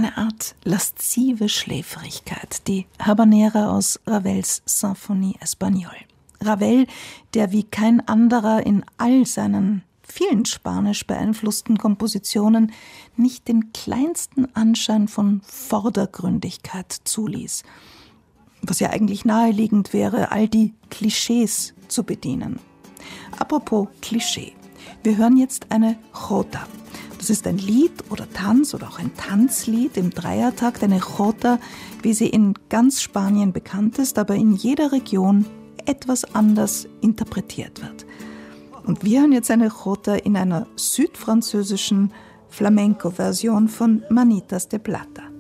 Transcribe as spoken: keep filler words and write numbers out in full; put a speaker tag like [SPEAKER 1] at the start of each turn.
[SPEAKER 1] eine Art laszive Schläfrigkeit, die Habanera aus Ravels Symphonie Espagnole. Ravel, der wie kein anderer in all seinen vielen spanisch beeinflussten Kompositionen nicht den kleinsten Anschein von Vordergründigkeit zuließ, was ja eigentlich naheliegend wäre, all die Klischees zu bedienen. Apropos Klischee, wir hören jetzt eine Jota. Das ist ein Lied oder Tanz oder auch ein Tanzlied im Dreiertakt, eine Jota, wie sie in ganz Spanien bekannt ist, aber in jeder Region etwas anders interpretiert wird. Und wir hören jetzt eine Jota in einer südfranzösischen Flamenco-Version von Manitas de Plata.